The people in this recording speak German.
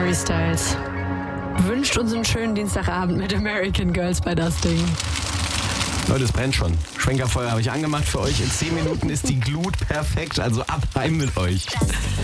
Harry Styles wünscht uns einen schönen Dienstagabend mit American Girls bei Das Ding. Leute, es brennt schon. Schwenkerfeuer habe ich angemacht für euch. In 10 Minuten ist die Glut perfekt. Also ab heim mit euch.